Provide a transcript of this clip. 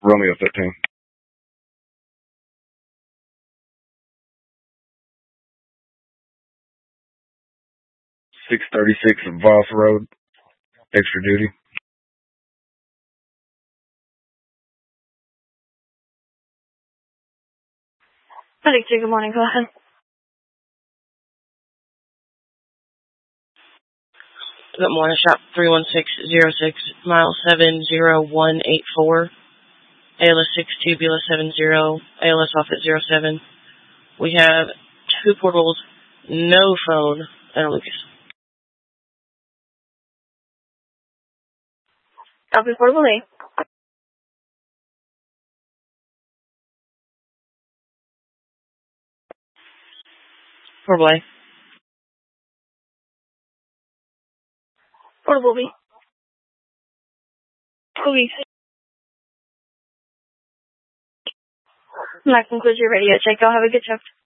Romeo 13. 636 Voss Road, extra duty. Good morning, go ahead. Good morning, shop 31606, mile 70184, ALS 62, BLS 70, ALS off at 07. We have 2 portables, no phone, and Lucas. Copy portable A. Portable A. Portable B. Copy. That concludes your radio check. Y'all have a good shift.